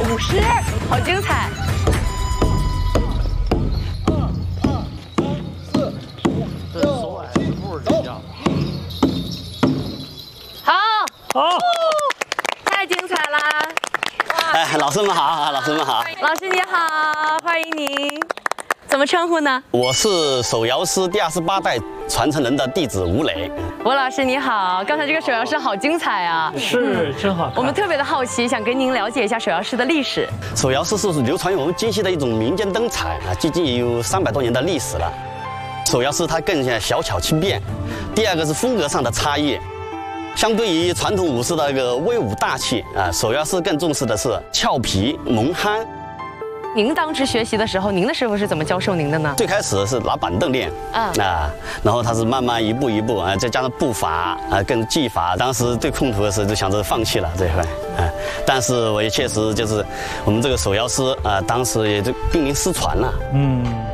50，好精彩！好，太精彩啦！ 哎，老师们好，老师们好， 老师你好，欢迎您。怎么称呼呢？ 我是手摇师第28代传承人的弟子吴磊。 吴老师你好，刚才这个手摇师好精彩啊！ 是，真好看。 我们特别的好奇，想跟您了解一下手摇师的历史。 手摇师是流传于我们京西的一种民间灯彩啊，距今有300多年的历史了。手摇师它更加小巧轻便，第二个是风格上的差异。相对于传统武士的那个威武大气啊，手摇师更重视的是俏皮萌憨。 您当时学习的时候，您的师傅是怎么教授您的呢？ 最开始是拿板凳练然后他是慢慢一步一步啊，再加上步伐啊，跟技法，当时对控图的时候就想着放弃了这一块但是我也确实就是我们这个手摇师啊，当时也就濒临失传了。